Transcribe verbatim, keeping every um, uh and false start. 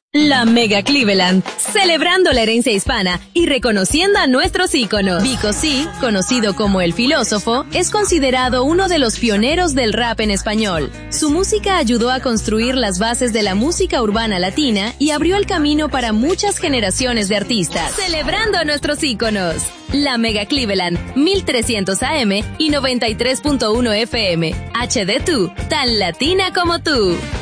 La Mega Cleveland, celebrando la herencia hispana y reconociendo a nuestros íconos. Vico C, conocido como el filósofo, es considerado uno de los pioneros del rap en español. Su música ayudó a construir las bases de la música urbana latina y abrió el camino para muchas generaciones de artistas. Celebrando a nuestros íconos. La Mega Cleveland, mil trescientos A M y noventa y tres punto uno F M. H D dos, tan latina como tú.